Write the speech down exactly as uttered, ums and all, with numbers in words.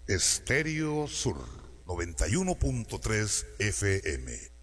Estéreo Sur noventa y uno punto tres F M.